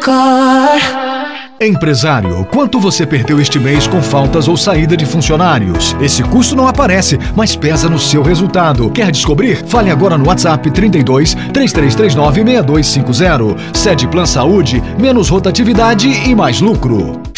Sincor. Empresário, quanto você perdeu este mês com faltas ou saída de funcionários? Esse custo não aparece, mas pesa no seu resultado. Quer descobrir? Fale agora no WhatsApp 32 3339 6250. Cede Plan Saúde, menos rotatividade e mais lucro.